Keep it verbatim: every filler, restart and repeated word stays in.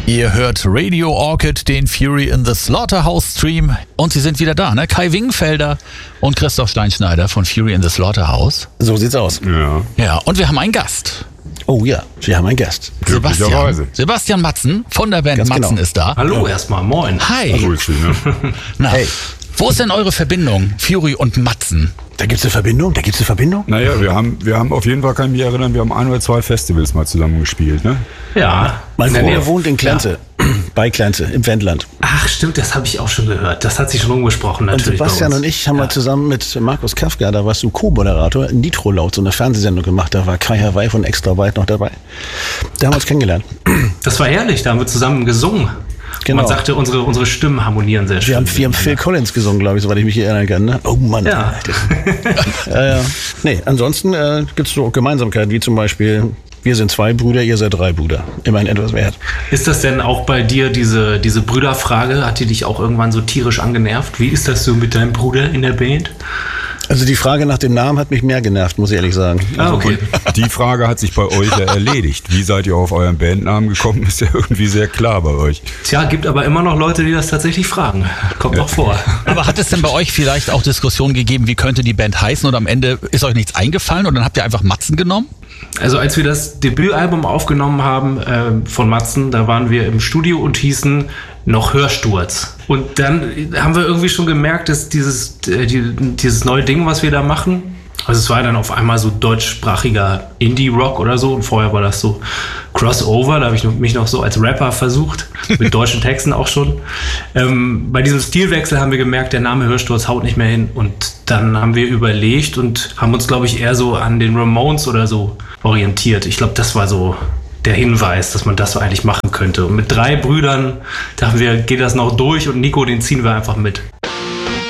Ihr hört Radio Orchid, den Fury in the Slaughterhouse Stream. Und sie sind wieder da, ne? Kai Wingenfelder und Christoph Steinschneider von Fury in the Slaughterhouse. So sieht's aus. Ja. Ja, und wir haben einen Gast. Oh ja, wir haben einen Gast. Sebastian, Sebastian Matzen von der Band Ganz Matzen genau. ist da. Hallo erstmal, moin. Hi. Grüß dich, ne? Na, Hey. wo ist denn eure Verbindung, Fury und Matzen? Da gibt's eine Verbindung, da gibt's eine Verbindung. Naja, wir haben, wir haben auf jeden Fall, kann ich mich erinnern, wir haben ein oder zwei Festivals mal zusammen gespielt, ne? Ja. Mein In der Bruder Nähe- wohnt in Klente, bei Klente, im Wendland. Ach stimmt, das habe ich auch schon gehört. Das hat sich schon rumgesprochen Und natürlich. Sebastian bei uns. und ich haben mal zusammen mit Markus Kafka, da warst du Co-Moderator, in Nitro Laut, so eine Fernsehsendung gemacht, da war Kai Hawaii von Extra Weit noch dabei. Da haben wir uns kennengelernt. Das war herrlich, da haben wir zusammen gesungen. Genau. Man sagte, unsere, unsere Stimmen harmonieren sehr schön. Wir haben, wir haben Phil Collins gesungen, glaube ich, soweit ich mich erinnern kann. Ne? Oh Mann. Ja. Ja, ja. Nee, ansonsten äh, gibt es so Gemeinsamkeiten, wie zum Beispiel, wir sind zwei Brüder, ihr seid drei Brüder. Immerhin etwas wert. Ist das denn auch bei dir, diese, diese Brüderfrage, hat die dich auch irgendwann so tierisch angenervt? Wie ist das so mit deinem Bruder in der Band? Also die Frage nach dem Namen hat mich mehr genervt, muss ich ehrlich sagen. Ah, okay. Die Frage hat sich bei euch ja erledigt. Wie seid ihr auf euren Bandnamen gekommen, ist ja irgendwie sehr klar bei euch. Tja, gibt aber immer noch Leute, die das tatsächlich fragen. Kommt noch vor. Aber hat es denn bei euch vielleicht auch Diskussionen gegeben, wie könnte die Band heißen und am Ende ist euch nichts eingefallen und dann habt ihr einfach Matzen genommen? Also als wir das Debütalbum aufgenommen haben äh, von Matzen, da waren wir im Studio und hießen noch Hörsturz. Und dann haben wir irgendwie schon gemerkt, dass dieses, äh, die, dieses neue Ding, was wir da machen, also es war dann auf einmal so deutschsprachiger Indie-Rock oder so und vorher war das so Crossover, da habe ich mich noch so als Rapper versucht, mit deutschen Texten auch schon. Ähm, bei diesem Stilwechsel haben wir gemerkt, der Name Hörsturz haut nicht mehr hin und dann haben wir überlegt und haben uns, glaube ich, eher so an den Ramones oder so orientiert. Ich glaube, das war so der Hinweis, dass man das so eigentlich machen könnte. Und mit drei Brüdern dachten wir, geht das noch durch und Nico, den ziehen wir einfach mit.